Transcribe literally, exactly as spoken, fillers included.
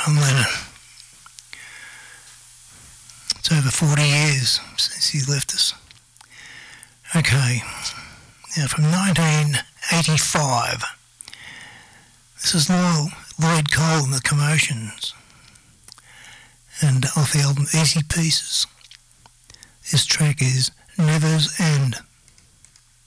John Lennon. It's over forty years since he left us. Okay, now from nineteen eighty-five, this is Lloyd, Lloyd Cole and the Commotions, and off the album Easy Pieces. This track is Never's End.